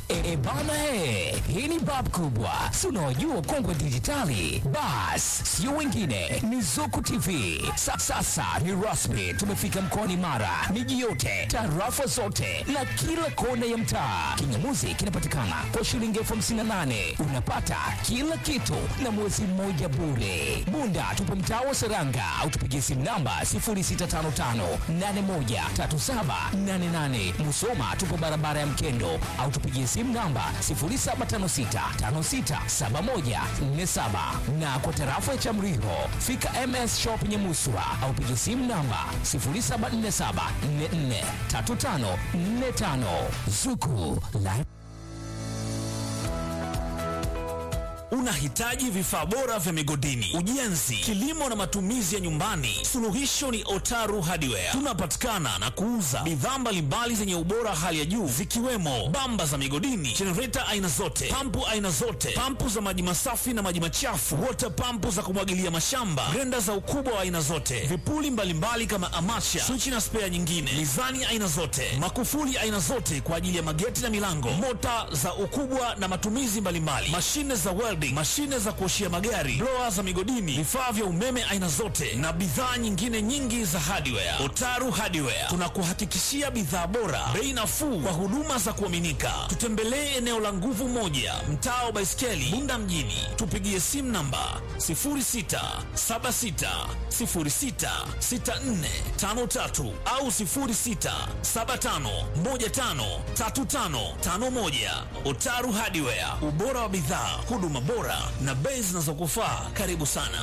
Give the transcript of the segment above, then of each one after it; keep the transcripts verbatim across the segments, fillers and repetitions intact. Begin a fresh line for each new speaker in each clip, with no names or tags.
E bana he, hii ni bab kubwa. Si unawajua kongwe dijitali? Bas, sio wengine, ni Zuku T V. Sa, sasa ni rasmi, tumefika mkoani Mara, miji yote, tarafa zote na kila kona ya mtaa. Kingamuzi kinapatikana kwa shilingi elfu hamsini na nane. Unapata kila kitu na mwezi mmoja bure. Bunda tupo mtaa wa Seranga au tupigie simu namba sifuri sita tano tano nane moja tatu saba nane nane. Musoma tupo barabara ya Mkendo au tupigie simu namba sifuri saba tano sita tano sita saba moja nne saba. Na kwa tarafa ya Chamriho fika M S Shop Nyamuswa au pigie simu namba sifuri saba nne saba nne nne tatu tano nne tano. Zuku Live.
Unahitaji vifaa bora vya migodini, ujenzi, kilimo na matumizi ya nyumbani? Suluhisho ni Otaru Hardware. Tunapatikana na kuuza bidhaa mbalimbali zenye ubora hali ya juu, zikiwemo bamba za migodini, jenereta aina zote, pampu aina zote, pampu za maji masafi na maji machafu, water pampu za kumwagilia mashamba, grenda za ukubwa wa aina zote, vipuli mbalimbali kama amacha, swichi na spare nyingine, mizani aina zote, makufuli aina zote kwa ajili ya mageti na milango, mota za ukubwa na matumizi mbalimbali, mashine za welding, mashine za kuoshia magari, blower za migodini, vifaa vya umeme aina zote na bidhaa nyingine nyingi za hardware. Otaru Hardware tunakuhakikishia bidhaa bora, bei nafuu kwa huduma za kuaminika. Tutembelee eneo la Nguvu Moja, mtaa wa Baiskeli, Bunda mjini. Tupigie simu namba sifuri sita saba sita sifuri sita sita nne tano tatu au sifuri sita saba tano moja tano tatu tano tano moja. Otaru Hardware, ubora wa bidhaa, huduma bora na bei zinazokufaa. Karibu sana.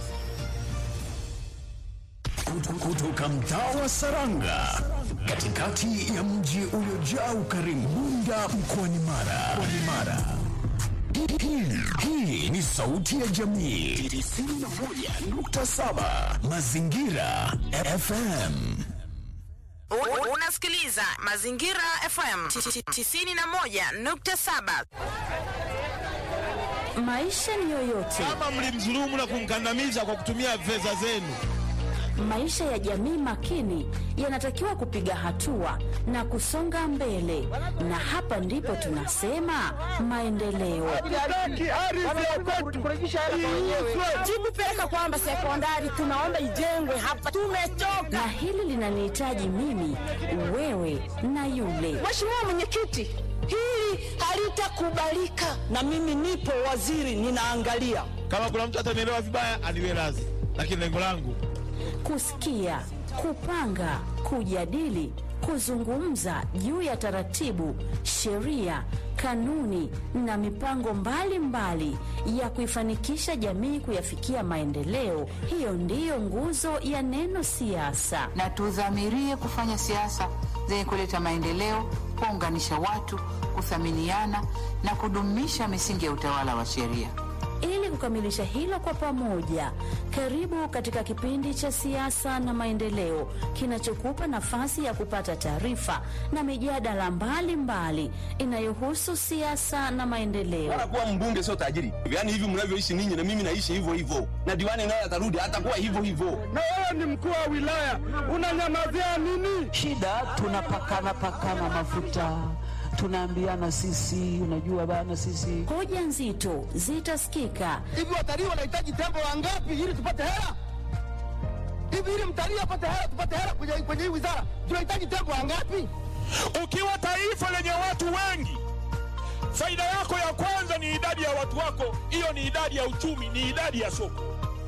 Kutoka mtaa wa Saranga, katikati ya mji uliojaa ukarimu, Bunda mkoani Mara. Mara. Hii, hii ni sauti ya jamii tisini na moja nukta saba Mazingira F M.
Unasikiliza Mazingira F M tisini na moja nukta saba.
Maisha ni yoyote.
Kama mlimdhulumu na kumkandamiza kwa kutumia fedha zenu.
Maisha ya jamii makini yanatakiwa kupiga hatua na kusonga mbele, na hapa ndipo tunasema maendeleo.
Jibu peleka kwamba sekondari tunaomba ijengwe hapa, tumechoka.
Na hili linanihitaji mimi, wewe na yule.
Mheshimiwa Mwenyekiti, hili halitakubalika, na mimi nipo waziri, ninaangalia.
Kama kuna mtu atanielewa vibaya aniwe radhi, lakini lengo langu
kusikia, kupanga, kujadili, kuzungumza juu ya taratibu, sheria, kanuni na mipango mbalimbali mbali ya kuifanikisha jamii kuyafikia maendeleo. Hiyo ndiyo nguzo ya neno siasa.
Na tudhamirie kufanya siasa zenye kuleta maendeleo, kuunganisha watu, kuthaminiana na kudumisha misingi ya utawala wa sheria.
Ili kukamilisha hilo kwa pamoja, karibu katika kipindi cha siasa na maendeleo kinachokupa nafasi ya kupata taarifa na mijadala mbalimbali inayohusu siasa na maendeleo.
Wala kuwa mbunge sio tajiri. Yaani hivi mnavyoishi ninyi na mimi naishi hivyo hivyo. Na diwani naye atarudi hatakuwa hivyo hivyo.
Na wewe ni mkuu wa wilaya, unanyamazia nini?
Shida tunapakana pakana mafuta. Tunaambiana sisi, unajua bana sisi.
Hoja nzito zitasikika.
Hivi watalii wanahitaji tembo wangapi ili tupate hela? Hivi ili mtalii apate hela, tupate hela kwenye kwenye hii wizara, tunahitaji tembo wangapi?
Ukiwa taifa lenye watu wengi, faida yako ya kwanza ni idadi ya watu wako. Hiyo ni idadi ya uchumi, ni idadi ya soko.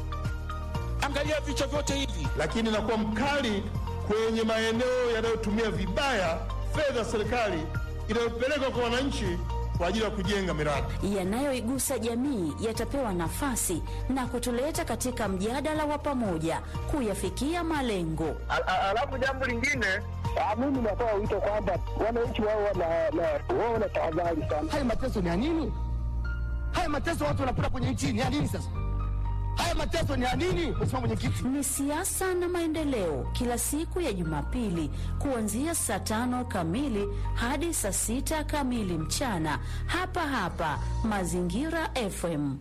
Angalia vichwa vyote hivi.
Lakini nakuwa mkali kwenye maeneo yanayotumia vibaya fedha serikali inayopelekwa kwa wananchi kwa ajili ya kujenga miradi
yanayoigusa jamii yatapewa nafasi na kutuleta katika mjadala wa pamoja kuyafikia malengo.
Alafu jambo lingine, mimi natoa wito kwamba wananchi wao wao na tahadhari sana.
Haya mateso ni ya nini? Haya mateso watu wanapata kwenye nchi ni ya nini sasa? Haya mateso ni ya nini? Mheshimiwa Mwenyekiti.
Ni siasa na maendeleo, kila siku ya Jumapili kuanzia saa tano kamili hadi saa sita kamili mchana, hapa hapa Mazingira F M.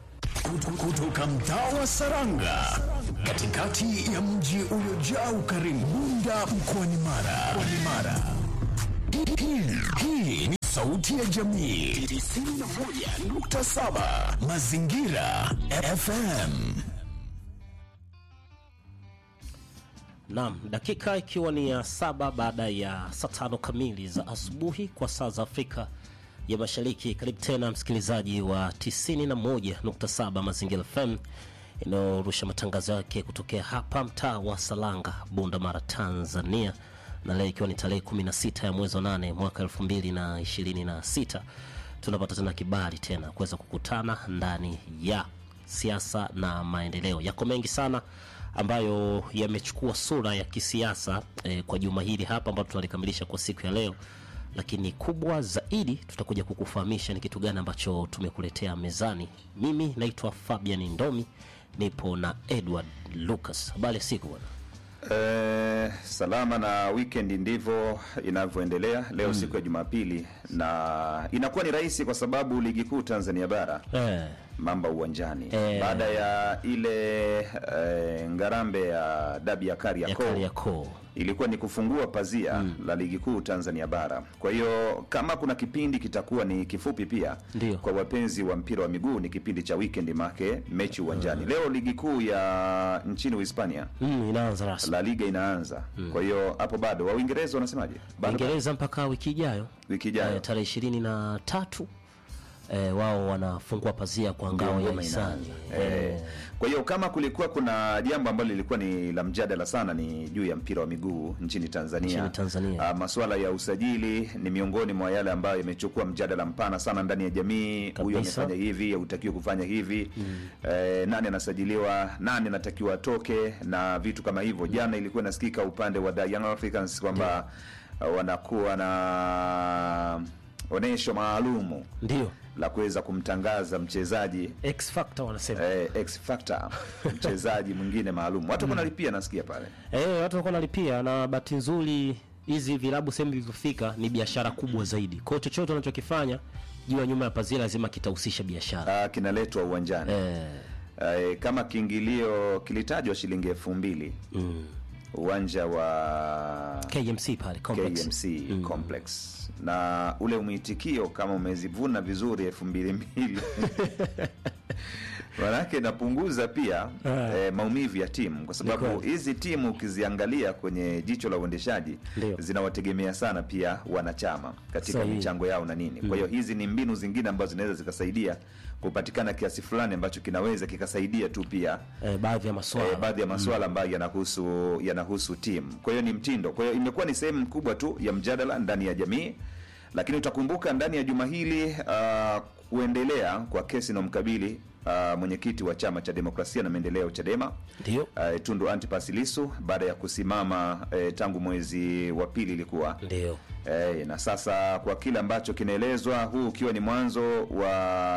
Kutoka mtaa wa Saranga, katikati ya mji uliojaa ukarimu, Bunda mkoani Mara. Hii ni sauti sauti ya jamii tisini na moja nukta saba Mazingira F M.
Naam, dakika ikiwa ni ya saba baada ya saa tano kamili za asubuhi kwa saa za Afrika ya Mashariki. Karibu tena msikilizaji wa tisini na moja nukta saba Mazingira F M inayorusha matangazo yake kutokea hapa mtaa wa Salanga, Bunda Mara, Tanzania. Na leo ikiwa ni tarehe kumi na sita ya mwezi wa nane mwaka elfu mbili na ishirini na sita, tunapata tena kibali tena kuweza kukutana ndani ya siasa na maendeleo. Yako mengi sana ambayo yamechukua sura ya kisiasa eh, kwa juma hili hapa ambapo tunalikamilisha kwa siku ya leo, lakini kubwa zaidi tutakuja kukufahamisha ni kitu gani ambacho tumekuletea mezani. Mimi naitwa Fabian Ndomi, nipo na Edward Lucas. Habari siku bwana.
Eh, salama na weekend ndivyo inavyoendelea leo. mm. Siku ya Jumapili na inakuwa ni rahisi kwa sababu ligi kuu Tanzania bara eh. Mamba uwanjani eh. Baada ya ile eh, ngarambe ya dabi ya Kariakoo ilikuwa ni kufungua pazia mm. la ligi kuu Tanzania bara. Kwa hiyo kama kuna kipindi kitakuwa ni kifupi pia Ndiyo. Kwa wapenzi wa mpira wa miguu ni kipindi cha weekend make mechi uwanjani. mm. Leo ligi kuu ya nchini Uhispania
mm, inaanza rasmi.
La Liga inaanza. mm. Kwa hiyo hapo bado wa Uingereza wanasemaje?
Uingereza mpaka wiki ijayo.
Wiki ijayo
eh, tarehe ishirini na tatu eh, wao wanafungua pazia kwa ngao ya hisani.
Eh, kwa hiyo kama kulikuwa kuna jambo ambalo lilikuwa ni la mjadala sana ni juu ya mpira wa miguu nchini Tanzania.
Nchini Tanzania.
Uh, masuala ya usajili ni miongoni mwa yale ambayo yamechukua mjadala mpana sana ndani ya jamii. Huyu amefanya hivi, hutakiwi kufanya hivi. Mm. Eh, nani anasajiliwa, nani anatakiwa atoke na vitu kama hivyo. Mm. Jana ilikuwa nasikika upande wa The Young Africans kwamba uh, wanakuwa na onesho maalumu.
Ndio.
La kuweza kumtangaza mchezaji
X Factor wanasema.
Eh, X Factor. Mchezaji mwingine maalum. Watu kuna lipia nasikia pale.
Eh, watu wako nalipia na bahati nzuri hizi vilabu sehemu zilizofika ni biashara kubwa zaidi. Kwa hiyo chochote unachokifanya juu nyuma ya pazia lazima kitahusisha biashara.
Ah, kinaletwa uwanjani.
Eh.
Eh, kama kiingilio kilitajwa shilingi elfu mbili. Mm. Uwanja wa
K M C pale complex.
K M C mm. complex. Na ule umeitikio kama umezivuna vizuri elfu mbili mbili manake napunguza pia eh, maumivu ya timu kwa sababu hizi timu ukiziangalia kwenye jicho la uendeshaji zinawategemea sana pia wanachama katika Sahi. michango yao na nini. mm. Kwa hiyo hizi ni mbinu zingine ambazo zinaweza zikasaidia kupatikana kiasi fulani ambacho kinaweza kikasaidia tu pia
eh, baadhi ya masuala
eh, baadhi ya masuala ambayo mm. yanahusu yanahusu timu. Kwa hiyo ni mtindo. Kwa hiyo imekuwa ni sehemu kubwa tu ya mjadala ndani ya jamii. Lakini utakumbuka ndani ya juma hili uh, kuendelea kwa kesi na mkabili uh, mwenyekiti wa Chama cha Demokrasia na Maendeleo Chadema.
Ndio.
Uh, Tundu Antipas Lissu baada ya kusimama uh, tangu mwezi wa pili ilikuwa.
Ndio.
Uh, na sasa kwa kile ambacho kinaelezwa huu ukiwa ni mwanzo wa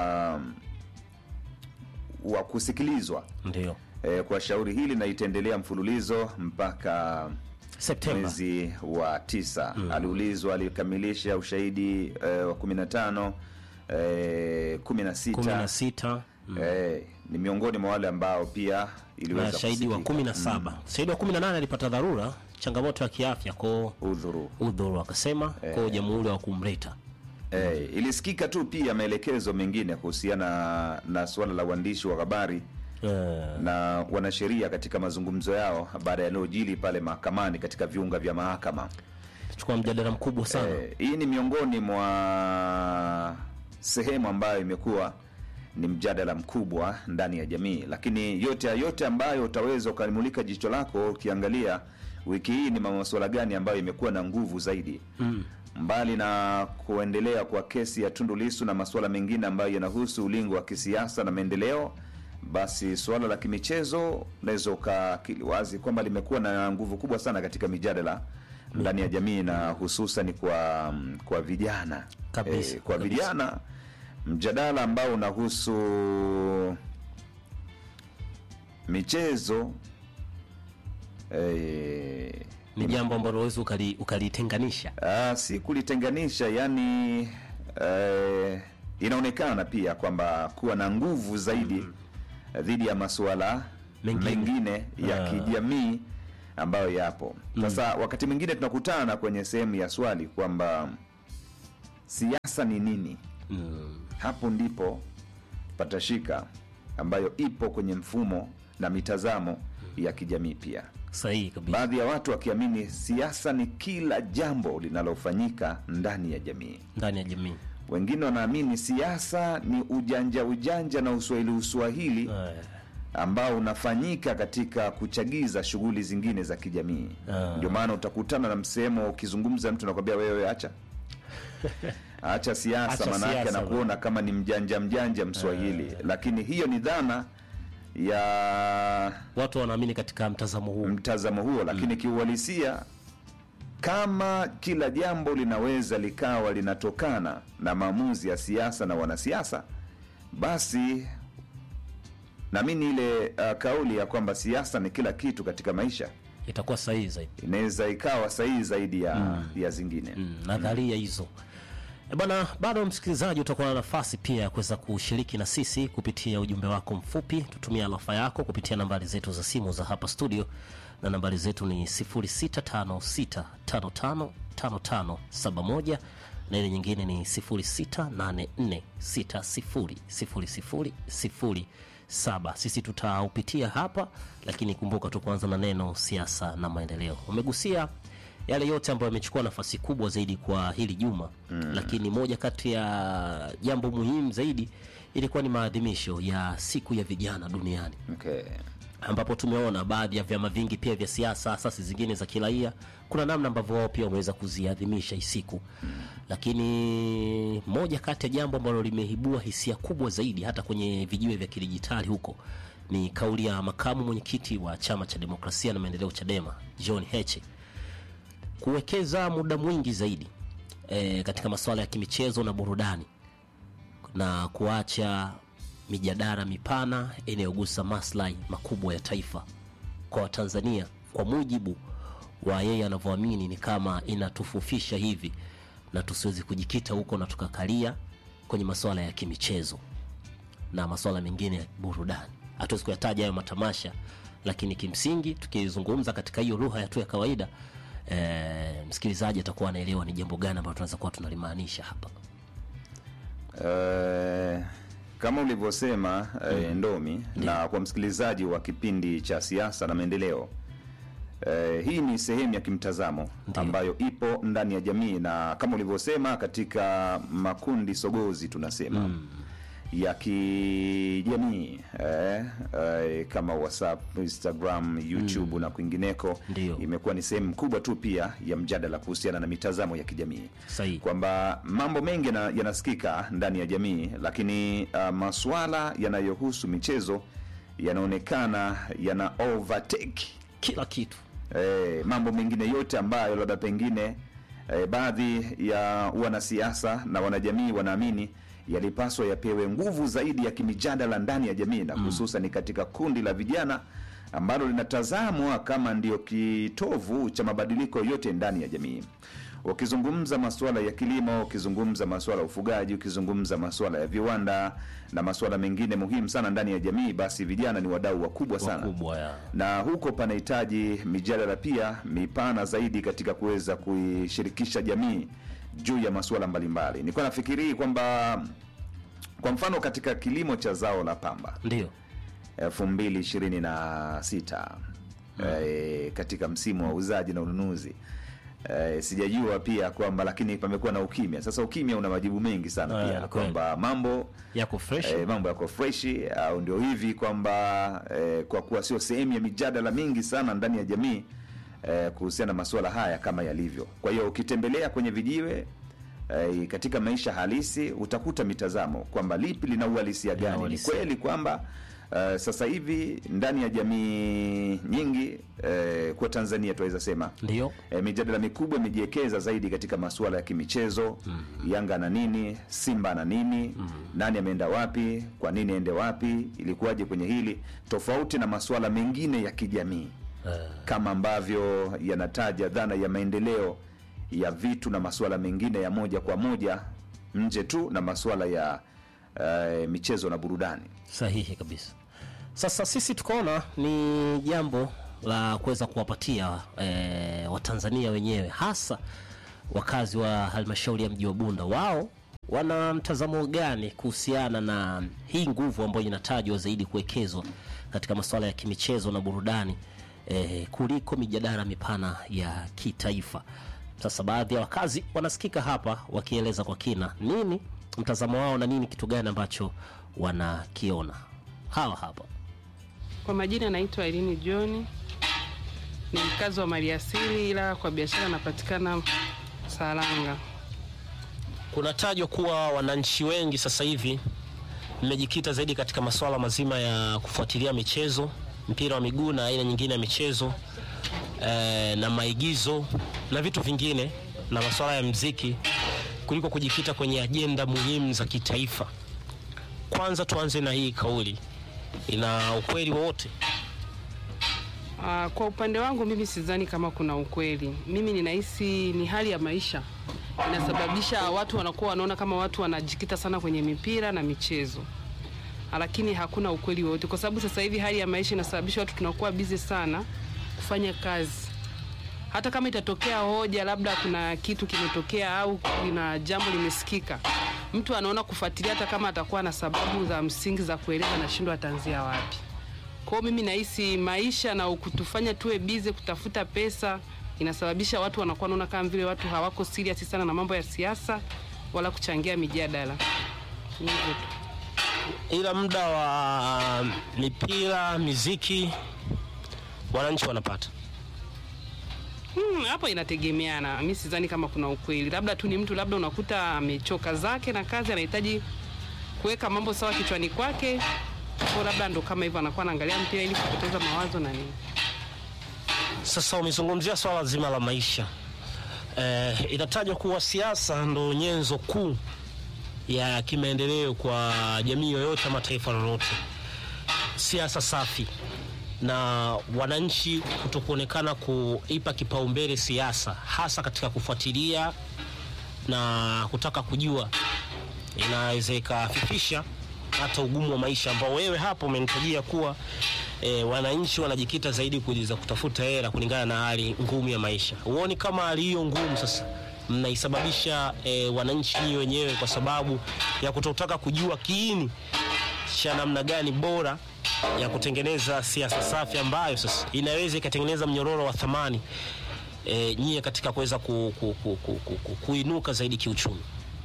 wa kusikilizwa.
Ndio.
Uh, kwa shauri hili na itaendelea mfululizo mpaka
September
mwezi wa tisa. Mm. Aliulizwa, alikamilisha ushahidi uh, wa kumi na tano, uh, kumi na sita.
kumi na sita.
Mm. Uh, ni miongoni mwa wale ambao pia iliweza
shahidi wa kumi na saba. Mm. Shahidi wa kumi na nane alipata dharura, changamoto ya kiafya kwa
udhuru.
Udhuru akasema eh, kwa jamhuri wa kumleta.
Eh, mm. Ilisikika tu pia maelekezo mengine kuhusiana na swala la uandishi wa habari. Yeah. Na wanasheria katika mazungumzo yao baada ya yanayojili pale mahakamani katika viunga vya mahakama.
Chukua mjadala mkubwa sana.
Eh, hii ni miongoni mwa sehemu ambayo imekuwa ni mjadala mkubwa ndani ya jamii. Lakini yote yote ambayo utaweza ukalimulika jicho lako ukiangalia wiki hii ni masuala gani ambayo imekuwa na nguvu zaidi. Mm. Mbali na kuendelea kwa kesi ya Tundu Lissu na masuala mengine ambayo yanahusu ulingo wa kisiasa na maendeleo, basi swala la kimichezo naweza ukakili wazi kwamba limekuwa na nguvu kubwa sana katika mijadala ndani ya jamii na hususan kwa kwa vijana
kabisa.
E, kwa kabisa. Vijana mjadala ambao unahusu michezo e,
ni jambo ambalo huwezi ukali ukalitenganisha.
Ah, si kulitenganisha, yani e, inaonekana pia kwamba kuwa na nguvu zaidi mm-hmm. dhidi ya masuala mengine, mengine ya uh. kijamii ambayo yapo. Sasa mm. wakati mwingine tunakutana kwenye sehemu ya swali kwamba siasa ni nini?
Mm.
Hapo ndipo patashika, ambayo ipo kwenye mfumo na mitazamo ya kijamii pia.
Sahihi kabisa.
Baadhi ya watu wakiamini siasa ni kila jambo linalofanyika ndani ya jamii.
Ndani ya jamii.
Wengine wanaamini siasa ni ujanja ujanja na uswahili uswahili ambao unafanyika katika kuchagiza shughuli zingine za kijamii. Ndio maana utakutana na msemo, ukizungumza mtu anakuambia wewe acha acha siasa,
Acha
manake
siasa,
anakuona kama ni mjanja mjanja Mswahili. Lakini hiyo ni dhana ya
watu wanaamini katika mtazamo huo
mtazamo huo lakini mm. kiuhalisia, kama kila jambo linaweza likawa linatokana na maamuzi ya siasa na wanasiasa, basi naamini ile uh, kauli ya kwamba siasa ni kila kitu katika maisha
itakuwa sahihi zaidi,
inaweza ikawa sahihi zaidi ya,
mm.
ya zingine
mm. nadharia hizo. E bana, bado msikilizaji utakuwa na nafasi pia ya kuweza kushiriki na sisi kupitia ujumbe wako mfupi. Tutumia alafa yako kupitia nambari zetu za simu za hapa studio, na nambari zetu ni sifuri sita tano sita tano tano tano tano saba moja na ile nyingine ni sifuri sita nane nne sita sifuri sifuri sifuri sifuri saba. Sisi tutaupitia hapa, lakini kumbuka tu kwanza na neno siasa na maendeleo. Umegusia yale yote ambayo yamechukua nafasi kubwa zaidi kwa hili juma, mm. lakini moja kati ya jambo muhimu zaidi ilikuwa ni maadhimisho ya siku ya vijana duniani.
Okay.
Ambapo tumeona baadhi ya vyama vingi pia vya siasa, asasi zingine za kiraia, kuna namna ambavyo wao pia wameweza kuziadhimisha hii siku. Mm. Lakini moja kati ya jambo ambalo limeibua hisia kubwa zaidi hata kwenye vijiwe vya kidijitali huko ni kauli ya makamu mwenyekiti wa Chama cha Demokrasia na Maendeleo Chadema, John Heche, kuwekeza muda mwingi zaidi e, katika masuala ya kimichezo na burudani na kuacha mijadala mipana inayogusa maslahi makubwa ya taifa kwa Tanzania. Kwa mujibu wa yeye anavyoamini, ni kama inatufufisha hivi na tusiwezi kujikita huko na tukakalia kwenye masuala ya kimichezo na masuala mengine ya burudani. Hatuwezi kuyataja hayo matamasha, lakini kimsingi tukizungumza katika hiyo lugha ya tu ya kawaida, e, msikilizaji atakuwa anaelewa ni jambo gani ambalo tunaweza kuwa tunalimaanisha hapa.
Uh, kama ulivyosema mm. uh, Ndomi Ndi. Na kwa msikilizaji wa kipindi cha siasa na maendeleo, uh, hii ni sehemu ya kimtazamo Ndi. ambayo ipo ndani ya jamii, na kama ulivyosema katika makundi sogozi tunasema mm. ya kijamii eh, eh, kama WhatsApp, Instagram, YouTube mm. na kwingineko, imekuwa ni sehemu kubwa tu pia ya mjadala kuhusiana na mitazamo ya kijamii.
Sahihi.
Kwamba mambo mengi na, yanasikika ndani ya jamii, lakini uh, masuala yanayohusu michezo yanaonekana yana overtake
kila kitu.
Eh, mambo mengine yote ambayo labda pengine eh, baadhi ya wanasiasa na wanajamii wanaamini yalipaswa yapewe nguvu zaidi ya kimijadala ndani ya jamii, na hususan mm. katika kundi la vijana ambalo linatazamwa kama ndio kitovu cha mabadiliko yote ndani ya jamii. Ukizungumza masuala ya kilimo, ukizungumza masuala ya ufugaji, ukizungumza masuala ya viwanda na masuala mengine muhimu sana ndani ya jamii, basi vijana ni wadau wakubwa sana.
Wakubwa, ya.
Na huko panahitaji mijadala pia mipana zaidi katika kuweza kuishirikisha jamii juu ya masuala mbalimbali. Nilikuwa nafikiri kwamba kwa mfano katika kilimo cha zao la pamba
ndio
elfu mbili ishirini na sita hmm. e, katika msimu wa uzaji na ununuzi, e, sijajua pia kwamba, lakini pamekuwa na ukimya. Sasa ukimya una majibu mengi sana pia, kwamba mambo
yako fresh,
e, mambo yako fresh au ndio hivi kwamba e, kwa kuwa sio sehemu ya mijadala mingi sana ndani ya jamii Eh, kuhusiana na masuala haya kama yalivyo. Kwa hiyo ukitembelea kwenye vijiwe eh, katika maisha halisi utakuta mitazamo kwamba lipi lina uhalisia gani. Ni kweli kwamba eh, sasa hivi ndani ya jamii nyingi eh, kwa Tanzania tunaweza sema
ndio
eh, mijadala mikubwa imejiwekeza zaidi katika masuala ya kimichezo. Mm-hmm. Yanga na nini, Simba na nini, mm-hmm. nani ameenda wapi, kwa nini aende wapi, ilikuwaje kwenye hili, tofauti na masuala mengine ya kijamii. Uh. Kama ambavyo yanataja dhana ya maendeleo ya vitu na masuala mengine ya moja kwa moja nje tu na masuala ya uh, michezo na burudani.
Sahihi kabisa. Sasa sisi tukaona ni jambo la kuweza kuwapatia eh, Watanzania wenyewe, hasa wakazi wa halmashauri ya mji wa Bunda, wao wana mtazamo gani kuhusiana na hii nguvu ambayo inatajwa zaidi kuwekezwa katika masuala ya kimichezo na burudani eh, kuliko mijadala mipana ya kitaifa. Sasa baadhi ya wakazi wanasikika hapa wakieleza kwa kina nini mtazamo wao na nini kitu gani ambacho wanakiona. Hawa hapa.
Kwa majina naitwa Elini John, ni mkazi wa Maliasili, ila kwa biashara napatikana Saranga.
Kuna tajwa kuwa wananchi wengi sasa hivi mmejikita zaidi katika masuala mazima ya kufuatilia michezo, mpira wa miguu na aina nyingine ya michezo eh, na maigizo na vitu vingine na masuala ya muziki kuliko kujikita kwenye ajenda muhimu za kitaifa. Kwanza tuanze na hii kauli, ina ukweli wote?
Uh, kwa upande wangu mimi sidhani kama kuna ukweli. Mimi ninahisi ni hali ya maisha inasababisha watu wanakuwa wanaona kama watu wanajikita sana kwenye mipira na michezo, lakini hakuna ukweli wote, kwa sababu sasa hivi hali ya maisha inasababisha watu tunakuwa busy sana kufanya kazi. Hata kama itatokea hoja, labda kuna kitu kimetokea au kuna jambo limesikika, mtu anaona kufuatilia hata kama atakuwa na sababu za msingi za kueleza na shindwa ataanzia wapi. Kwa hiyo mimi nahisi maisha na kutufanya tuwe busy kutafuta pesa inasababisha watu wanakuwa wanaona kama vile watu hawako serious sana na mambo ya siasa wala kuchangia mijadala. Hivyo tu.
Ila muda wa mipira, muziki wananchi wanapata.
Hmm, hapo inategemeana. Mimi sidhani kama kuna ukweli. Labda tu ni mtu labda unakuta amechoka zake na kazi, anahitaji kuweka mambo sawa kichwani kwake. Kwa labda ndo kama hivyo anakuwa anaangalia mpira ili kupoteza mawazo na nini.
Sasa umezungumzia swala zima la maisha. Eh, inatajwa kuwa siasa ndo nyenzo kuu ya kimaendeleo kwa jamii yoyote ama taifa lolote. Siasa safi na wananchi kutokuonekana kuipa kipaumbele siasa, hasa katika kufuatilia na kutaka kujua, inaweza ikafifisha hata ugumu wa maisha ambao wewe hapo umenitajia kuwa e, wananchi wanajikita zaidi kujiza kutafuta hela kulingana na hali ngumu ya maisha. Uone kama hali hiyo ngumu sasa mnaisababisha e, wananchi wenyewe kwa sababu ya kutotaka kujua kiini cha namna gani bora ya kutengeneza siasa safi ambayo sasa inaweza ikatengeneza mnyororo wa thamani e, nyie katika kuweza ku, ku, ku, ku, ku, ku, kuinuka zaidi kiuchumi.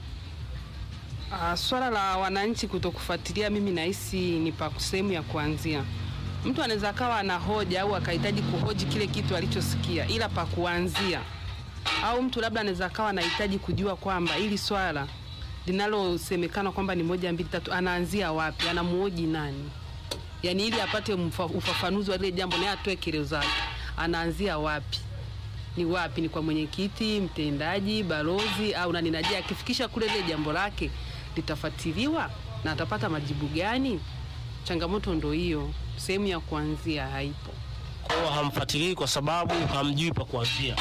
Uh, swala la wananchi kutokufuatilia mimi nahisi ni pa sehemu ya kuanzia. Mtu anaweza kawa na hoja au akahitaji kuhoji kile kitu alichosikia, ila pa kuanzia. Au mtu labda anaweza kawa anahitaji kujua kwamba ili swala linalosemekana kwamba ni moja mbili tatu anaanzia wapi, anamuoji nani. Yaani ili apate ufafanuzi wa ile jambo na atoe kileo zake. Anaanzia wapi? Ni wapi, ni kwa mwenyekiti, mtendaji, balozi au nani? Naje akifikisha kule ile jambo lake litafuatiliwa na atapata majibu gani? Changamoto ndo hiyo, sehemu ya kuanzia haipo.
Kwa hiyo hamfuatilii kwa sababu hamjui pa kuanzia.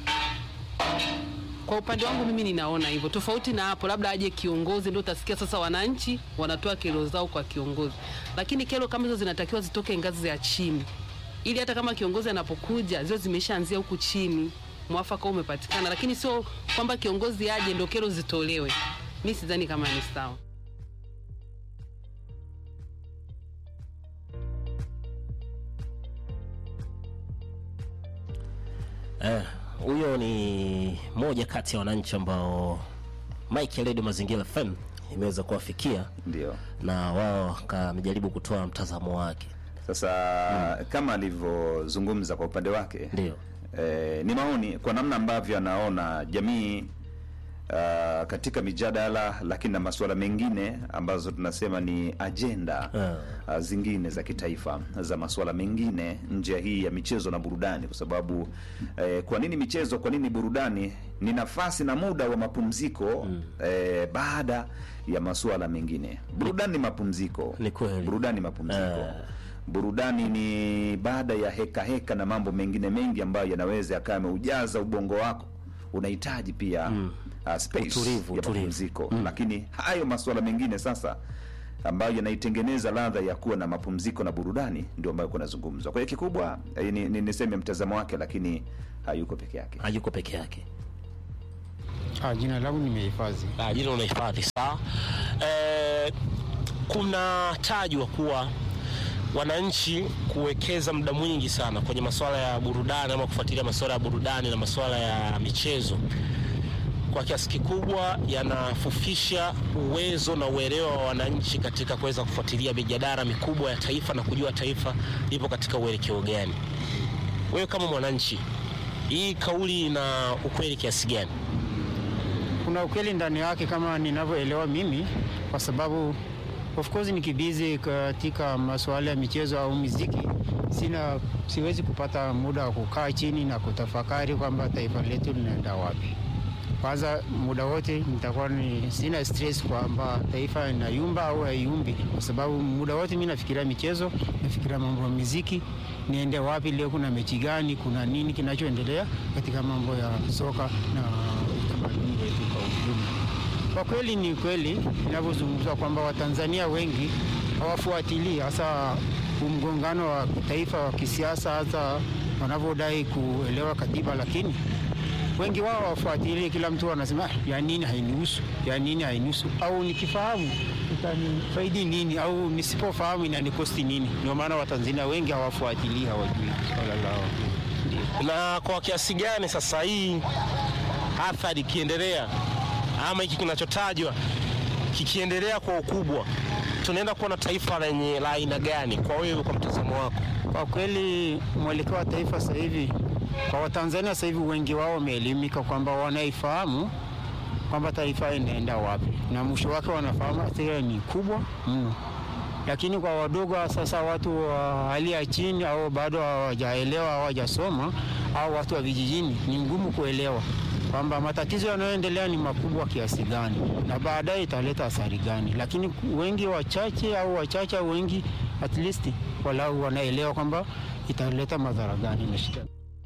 Kwa upande wangu mimi ninaona hivyo. Tofauti na hapo labda aje kiongozi ndio utasikia sasa wananchi wanatoa kero zao kwa kiongozi. Lakini kero kama hizo zinatakiwa zitoke ngazi ya chini. Ili hata kama kiongozi anapokuja zio zimeshaanzia huku chini, mwafaka umepatikana, lakini sio kwamba kiongozi aje ndio kero zitolewe. Mimi sidhani kama ni sawa.
Eh, huyo ni moja kati ya wananchi ambao Mike Radio Mazingira F M imeweza kuwafikia,
ndio,
na wao kamejaribu kutoa mtazamo wake.
Sasa hmm. kama alivyozungumza kwa upande wake,
ndio
eh, ni maoni kwa namna ambavyo anaona jamii uh, katika mijadala, lakini na masuala mengine ambazo tunasema ni agenda yeah. uh, zingine za kitaifa za masuala mengine nje hii ya michezo na burudani, kwa sababu eh, kwa nini michezo, kwa nini burudani? Ni nafasi na muda wa mapumziko mm. eh, baada ya masuala mengine. Burudani ni mapumziko,
ni kweli,
burudani ni mapumziko uh. Burudani ni baada ya heka heka na mambo mengine mengi ambayo yanaweza yakawa yameujaza ubongo wako, unahitaji pia mm. uh, space
utulivu,
ya mapumziko mm. Lakini hayo masuala mengine sasa ambayo yanaitengeneza ladha ya kuwa na mapumziko na burudani ndio ambayo kuna zungumzwa. Kwa hiyo kikubwa eh, ni, ni niseme mtazamo wake, lakini hayuko peke yake.
Hayuko peke yake.
Ah, jina langu nimehifadhi.
Ah, jina unahifadhi. Sawa. Eh, kuna tajwa kuwa wananchi kuwekeza muda mwingi sana kwenye masuala ya burudani ama kufuatilia masuala ya burudani na masuala ya michezo kwa kiasi kikubwa yanafufisha uwezo na uelewa wa wananchi katika kuweza kufuatilia mijadala mikubwa ya taifa na kujua taifa lipo katika uelekeo gani. Wewe kama mwananchi, hii kauli ina ukweli kiasi gani?
Kuna ukweli ndani yake kama ninavyoelewa mimi, kwa sababu of course nikibizi katika masuala ya michezo au muziki, sina siwezi kupata muda wa kukaa chini na kutafakari kwamba taifa letu linaenda wapi. Kwanza muda wote nitakuwa ni sina stress kwamba taifa linayumba au hayumbi, kwa sababu muda wote mimi nafikiria michezo, nafikiria mambo ya muziki, niende wapi leo, kuna mechi gani, kuna nini kinachoendelea katika mambo ya soka na utamaduni wetu kwa ujumla. Kwa kweli ni kweli ninavyozungumza kwamba Watanzania wengi hawafuatilii hasa mgongano wa taifa wa kisiasa, hata wanavyodai kuelewa katiba, lakini wengi wao wafuatilie. Kila mtu anasema ya nini hainihusu, ya nini hainihusu, au nikifahamu itanifaidi nini, au nisipofahamu inanikosti nini. Ndio maana Watanzania wengi hawafuatilii, hawajui swala lao.
Na kwa kiasi gani sasa hii athari kiendelea ama hiki kinachotajwa kikiendelea kwa ukubwa, tunaenda kuwa na taifa lenye la aina gani kwa wewe, kwa mtazamo wako?
Kwa kweli mwelekeo wa taifa sasa hivi kwa Watanzania sasa hivi wengi wao wameelimika kwamba wanaifahamu kwamba taifa inaenda wapi, na mwisho wake wanafahamu athari ni kubwa mno. Lakini kwa wadogo sasa, watu wa hali ya chini au bado hawajaelewa, hawajasoma, au watu wa vijijini, ni ngumu kuelewa kwamba matatizo yanayoendelea ni makubwa kiasi gani na baadaye italeta athari gani. Lakini wengi wachache au wachache wengi at least walau wanaelewa kwamba italeta madhara gani na shida.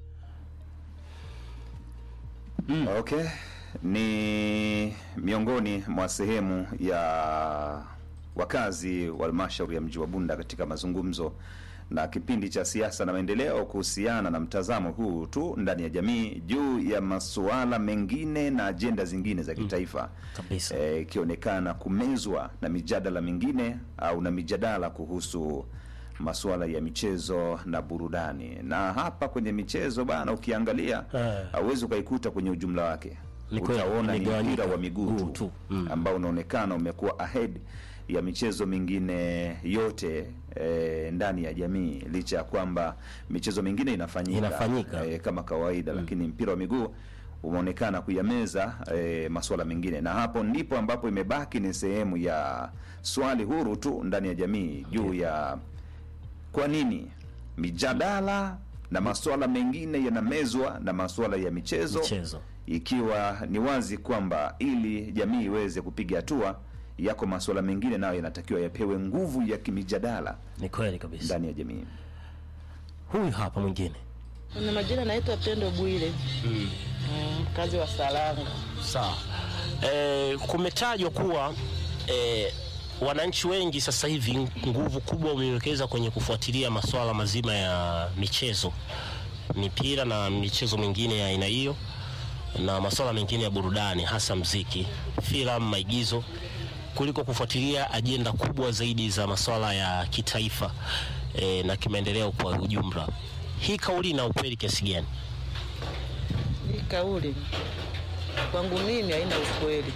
Mm. Okay, ni miongoni mwa sehemu ya wakazi wa halmashauri ya mji wa Bunda katika mazungumzo na kipindi cha siasa na maendeleo kuhusiana na mtazamo huu tu ndani ya jamii juu ya masuala mengine na ajenda zingine za kitaifa.
Kabisa.
Eh, ikionekana kumezwa na mijadala mingine au na mijadala kuhusu masuala ya michezo na burudani. Na hapa kwenye michezo bana, ukiangalia hauwezi ukaikuta kwenye ujumla wake. Utaona ni mpira wa miguu tu mm. ambao unaonekana umekuwa ahead ya michezo mingine yote e, ndani ya jamii, licha ya kwamba michezo mingine inafanyika,
inafanyika.
E, kama kawaida mm. lakini mpira wa miguu umeonekana kuyameza e, masuala mengine, na hapo ndipo ambapo imebaki ni sehemu ya swali huru tu ndani ya jamii juu okay. ya kwa nini mijadala na masuala mengine yanamezwa na masuala ya michezo,
michezo,
ikiwa ni wazi kwamba ili jamii iweze kupiga hatua, yako masuala mengine nayo yanatakiwa yapewe nguvu ya kimijadala.
Ni kweli kabisa
ndani ya jamii.
Huyu hapa mwingine.
Na majina naitwa Pendo Bwile. Mm. Mm, kazi wa Salanga.
Sawa. Eh, kumetajwa kuwa eh, wananchi wengi sasa hivi nguvu kubwa umewekeza kwenye kufuatilia masuala mazima ya michezo, mipira na michezo mingine ya aina hiyo, na masuala mengine ya burudani, hasa mziki, filamu, maigizo, kuliko kufuatilia ajenda kubwa zaidi za masuala ya kitaifa e, na kimaendeleo kwa ujumla. Hii kauli ina ukweli kiasi gani?
Hii kauli kwangu mimi haina ukweli.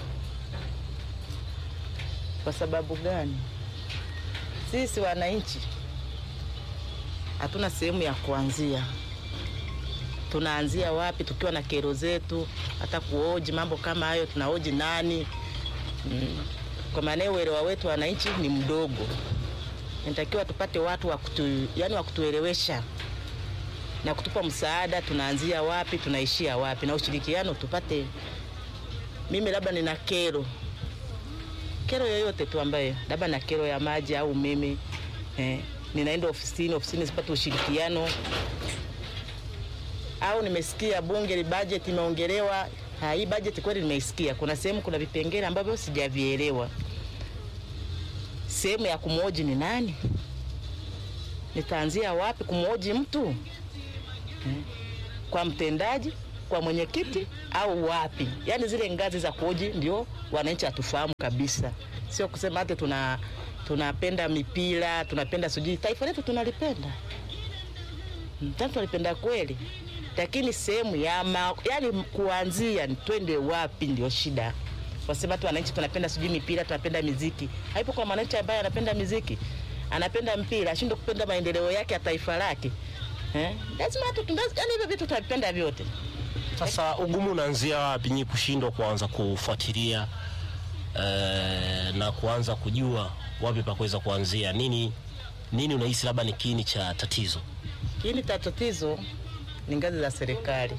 Kwa sababu gani? Sisi wananchi hatuna sehemu ya kuanzia. Tunaanzia wapi tukiwa na kero zetu? Hata kuoji mambo kama hayo tunaoji nani? Mm. Kwa maana uelewa wetu wananchi ni mdogo. Inatakiwa tupate watu wa kutu, yani wa kutuelewesha na kutupa msaada, tunaanzia wapi, tunaishia wapi, na ushirikiano tupate. Mimi labda nina kero. Kero yoyote tu ambaye labda na kero ya maji au umeme, eh, ninaenda ofisini, ofisini sipate ushirikiano. Au nimesikia bunge budget imeongelewa, hii budget kweli nimeisikia. Kuna sehemu kuna vipengele ambavyo sijavielewa. Sehemu ya kumhoji ni nani? Nitaanzia wapi kumhoji mtu? Hmm. Kwa mtendaji kwa mwenyekiti au wapi. Yaani zile ngazi za kuoji ndio wananchi hatufahamu kabisa. Sio kusema hata tuna tunapenda mipira, tunapenda sujui. Taifa letu tunalipenda. Mtatu tunalipenda kweli. Lakini sehemu ya ma, yani kuanzia twende wapi ndio shida. Wasema tu wananchi tunapenda sujui mipira, tunapenda muziki. Haipo kwa mwananchi ambaye anapenda muziki, anapenda mpira, ashindwe kupenda maendeleo yake ya taifa lake. Eh? Lazima tu yani hivyo vitu tunapenda vyote.
Sasa ugumu unaanzia wapi nyinyi kushindwa kuanza kufuatilia eh, na kuanza kujua wapi pa kuweza kuanzia? Nini nini unahisi labda ni kiini cha tatizo?
Kiini cha tatizo ni ngazi za serikali.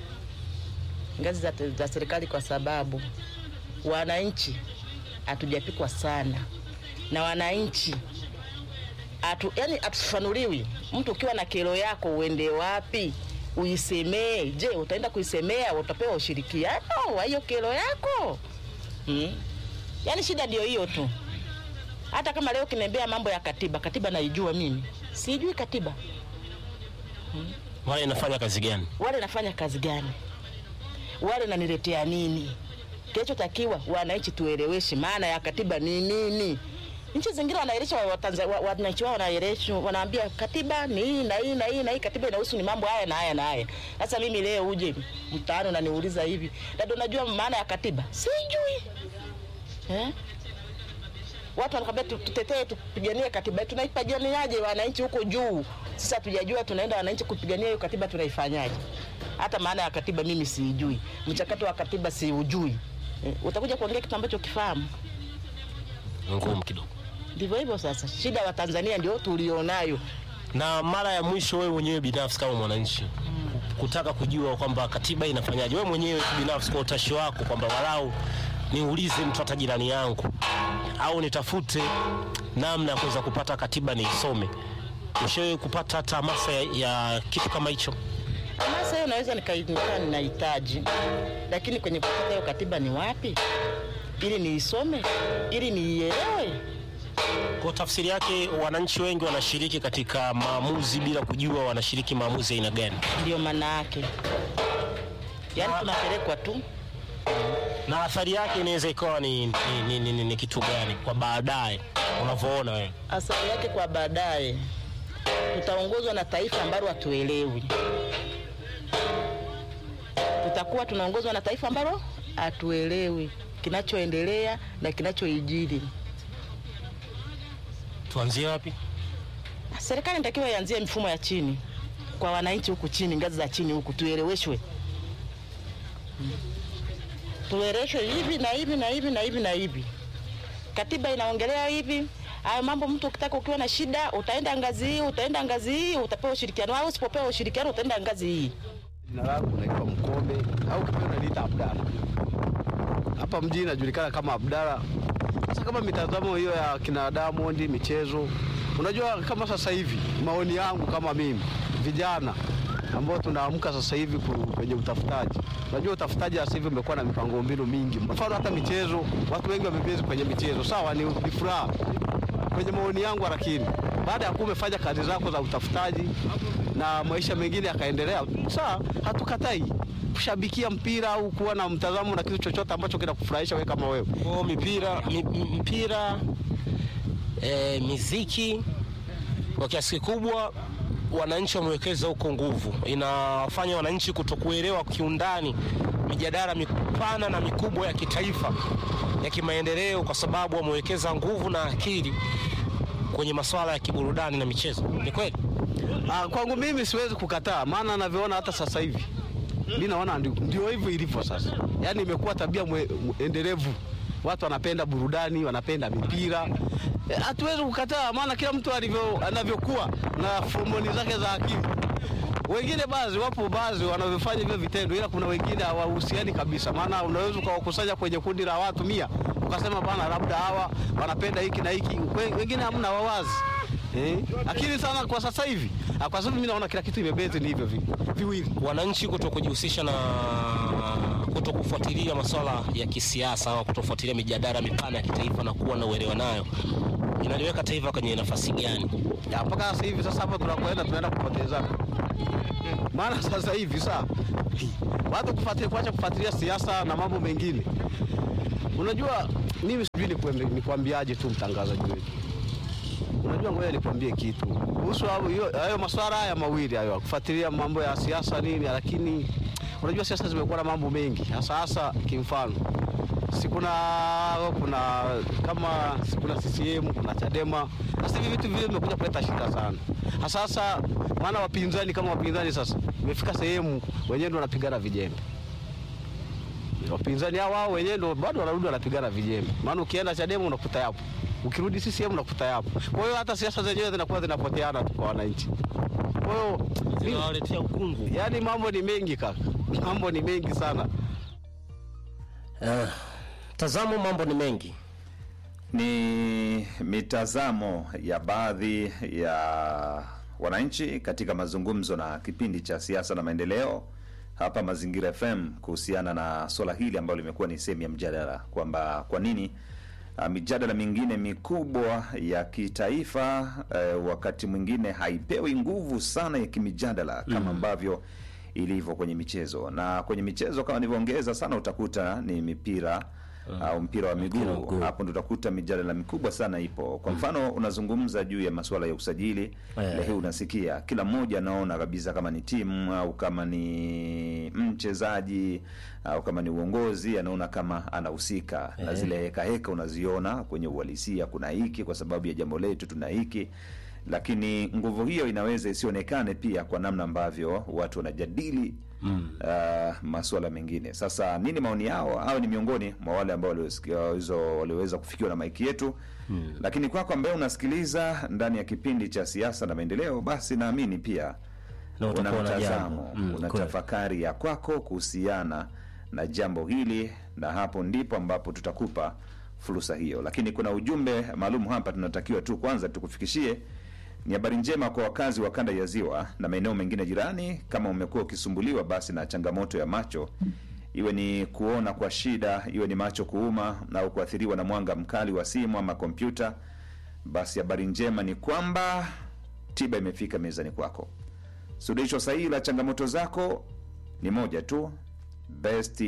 Ngazi za, za serikali kwa sababu wananchi hatujapikwa sana. Na wananchi atu yani atufanuliwi. Mtu ukiwa na kero yako uende wapi? Uisemee. Je, utaenda kuisemea utapewa ushirikiano wa hiyo kero yako? Hmm? Yaani shida ndio hiyo tu. Hata kama leo kinembea mambo ya katiba, katiba naijua mimi. Sijui katiba.
Hmm? Wale inafanya kazi gani?
Wale inafanya kazi gani? Wale naniletea nini? Kinachotakiwa wananchi tueleweshe maana ya katiba ni nini. Nchi zingine wanaelesha wananchi wao wanaelesha wanaambia katiba ni hii na hii na hii na hii, katiba inahusu ni mambo haya na haya na haya. Sasa mimi leo uje mtaano na niuliza hivi, dada unajua maana ya katiba? Sijui. Eh? Watu wanakwambia tutetee tupiganie katiba. Tunaipiganiaje wananchi huko juu? Sasa tujajua tunaenda wananchi kupigania hiyo katiba tunaifanyaje? Hata maana ya katiba mimi sijui. Mchakato wa katiba siujui. Eh, utakuja kuongea kitu ambacho kifahamu.
Ngumu kidogo.
Ndivyo hivyo sasa. Shida wa Tanzania ndio tulionayo.
Na mara ya mwisho wewe mwenyewe binafsi kama mwananchi hmm. kutaka kujua kwamba katiba inafanyaje, wewe mwenyewe binafsi kwa utashi wako kwamba walau niulize mtu hata jirani yangu au nitafute namna ya kuweza kupata katiba niisome, ushawahi kupata hata hamasa ya, ya kitu kama hicho?
Hamasa hiyo naweza nikaikuta ninahitaji, lakini kwenye kupata hiyo katiba ni wapi ili niisome, ili niielewe?
Kwa tafsiri yake wananchi wengi wanashiriki katika maamuzi bila kujua wanashiriki maamuzi aina gani.
Ndio maana yake. Yaani tunapelekwa tu.
Na athari yake inaweza ikawa ni, ni, ni, ni, ni, ni kitu gani kwa baadaye unavyoona wewe?
Athari yake kwa baadaye tutaongozwa na taifa ambalo hatuelewi. Tutakuwa tunaongozwa na taifa ambalo hatuelewi kinachoendelea na kinachoijiri.
Tuanzie wapi?
Serikali inatakiwa ianzie mifumo ya chini kwa wananchi huku chini, ngazi za chini huku tueleweshwe. Hmm. Tueleweshwe hivi na hivi na hivi na hivi na hivi. Katiba inaongelea hivi. Hayo mambo mtu ukitaka ukiwa na shida utaenda ngazi hii, utaenda ngazi hii, utapewa ushirikiano, au usipopewa ushirikiano utaenda ngazi hii.
Jina langu naitwa Mkombe au kipenda naniita Abdalla. Hapa mjini najulikana kama Abdalla. Sasa kama mitazamo hiyo ya kina Diamond michezo, unajua kama sasa hivi maoni yangu kama mimi vijana ambao tunaamka sasa hivi kwenye utafutaji. Unajua utafutaji sasa hivi umekuwa na mipango mbinu mingi. Mfano hata michezo, watu wengi wamebezi kwenye michezo. Sawa ni, ni furaha. Kwenye maoni yangu lakini baada ya kumefanya kazi zako za utafutaji na maisha mengine yakaendelea, sawa hatukatai kushabikia mpira au kuwa na mtazamo na kitu chochote ambacho kinakufurahisha wewe kama wewe.
Kwa mipira mpira e, muziki kwa kiasi kikubwa wananchi wamewekeza huko nguvu. Inafanya wananchi kutokuelewa kiundani mijadala mipana na mikubwa ya kitaifa ya kimaendeleo kwa sababu wamewekeza nguvu na akili kwenye masuala ya kiburudani na michezo. Ni kweli?
Ah, kwangu mimi siwezi kukataa, maana ninavyoona hata sasa hivi mimi naona ndio hivyo ilivyo sasa. Yaani imekuwa tabia endelevu. Watu wanapenda burudani, wanapenda mipira. Hatuwezi e, kukataa maana kila mtu alivyo anavyokuwa na homoni zake za akili. Wengine baadhi wapo baadhi wanavyofanya hivyo vitendo, ila kuna wengine hawahusiani kabisa. Maana unaweza ukawakusanya kwenye kundi la watu mia ukasema bana labda hawa wanapenda hiki na hiki, wengine hamna wawazi. Eh, lakini sana kwa sasa hivi, kwa sababu mimi naona kila kitu imebezi ni hivyo viwili.
Wananchi kutokujihusisha na kutokufuatilia masuala ya kisiasa au kutofuatilia mijadala mipana ya kitaifa na kuwa na uelewa nayo, inaliweka taifa kwenye nafasi gani?
Ya mpaka sasa hivi sasa hapo tunakwenda tunaenda kupoteza. Maana sasa hivi saa watu kufuatilia, kuacha kufuatilia siasa na mambo mengine. Unajua mimi sijui nikwambiaje tu mtangazaji wetu. Unajua ngoja nikwambie kitu kuhusu hayo masuala haya mawili hayo, kufuatilia mambo ya siasa nini, lakini unajua siasa zimekuwa na mambo mengi. Hasa hasa kimfano, si kuna kuna kama si kuna C C M, kuna Chadema. Sasa hivi vitu vile vimekuja kuleta shida sana. Hasa hasa maana wapinzani kama wapinzani sasa imefika sehemu wenyewe ndio wanapigana vijembe. Wapinzani hao wao wenyewe ndio bado wanarudi wanapigana vijembe. Maana ukienda Chadema unakuta yapo, ukirudi C C M unakuta yapo. Kwa hiyo hata siasa zenyewe zinakuwa zinapoteana tu kwa wananchi. Kwa hiyo
zinawaletea ukungu.
Yaani mambo ni mengi kaka. Mambo ni mengi sana.
Uh, tazamo mambo ni mengi.
Ni mitazamo ya baadhi ya wananchi katika mazungumzo na kipindi cha siasa na maendeleo hapa Mazingira F M kuhusiana na swala hili ambalo limekuwa ni sehemu ya mjadala, kwamba kwa nini uh, mijadala mingine mikubwa ya kitaifa uh, wakati mwingine haipewi nguvu sana ya kimijadala kama ambavyo ilivyo kwenye michezo. Na kwenye michezo kama nilivyoongeza sana utakuta ni mipira au uh, mpira wa miguu. Hapo ndo utakuta mijadala mikubwa sana ipo. Kwa mfano unazungumza juu ya masuala ya usajili, yeah. Leo unasikia kila mmoja anaona kabisa kama ni timu au kama ni mchezaji au kama ni uongozi anaona kama anahusika, yeah. Na zile heka heka unaziona kwenye uhalisia, kuna hiki kwa sababu ya jambo letu tuna hiki. Lakini nguvu hiyo inaweza isionekane pia kwa namna ambavyo watu wanajadili mm. uh, masuala mengine. Sasa nini maoni yao? Au ni miongoni mwa wale ambao waliweza kufikiwa na maiki yetu. Mm. Lakini kwako ambaye unasikiliza ndani ya kipindi cha siasa na maendeleo, basi naamini pia no, una mtazamo, mm, una tafakari ya kwako kuhusiana na jambo hili, na hapo ndipo ambapo tutakupa fursa hiyo. Lakini kuna ujumbe maalum hapa tunatakiwa tu kwanza tukufikishie. Ni habari njema kwa wakazi wa kanda ya Ziwa na maeneo mengine jirani. Kama umekuwa ukisumbuliwa basi na changamoto ya macho, iwe ni kuona kwa shida, iwe ni macho kuuma au kuathiriwa na mwanga mkali wa simu ama kompyuta, basi habari njema ni kwamba tiba imefika mezani kwako. Suluhisho sahihi la changamoto zako ni moja tu, Best